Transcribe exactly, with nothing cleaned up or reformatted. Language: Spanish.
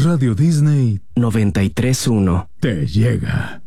Radio Disney noventa y tres punto uno te llega.